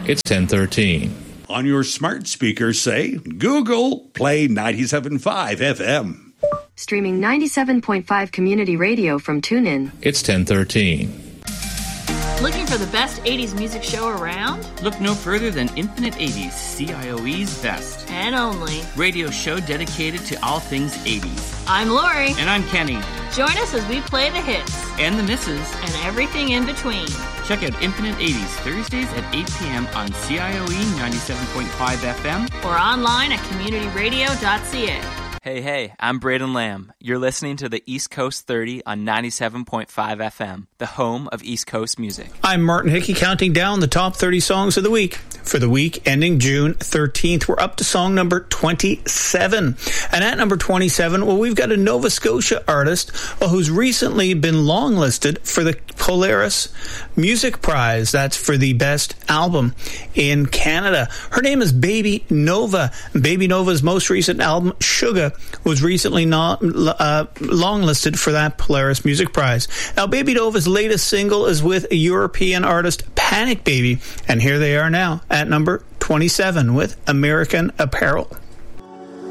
It's 10:13. On your smart speaker, say, Google, play 97.5 FM. Streaming 97.5 community radio from TuneIn. It's 10:13. Looking for the best 80s music show around? Look no further than Infinite 80s, CIOE's best. And only. Radio show dedicated to all things 80s. I'm Lori. And I'm Kenny. Join us as we play the hits. And the misses. And everything in between. Check out Infinite 80s Thursdays at 8 p.m. on CIOE 97.5 FM. Or online at communityradio.ca. Hey, I'm Braden Lamb. You're listening to the East Coast 30 on 97.5 FM, the home of East Coast music. I'm Martin Hickey, counting down the top 30 songs of the week. For the week ending June 13th, we're up to song number 27. And at number 27, well, we've got a Nova Scotia artist who's recently been longlisted for the Polaris Music Prize. That's for the best album in Canada. Her name is Baby Nova. Baby Nova's most recent album, Sugar, was recently longlisted for that Polaris Music Prize. Now, Baby Nova's latest single is with a European artist, Panic Baby, and here they are now at number 27 with American Apparel.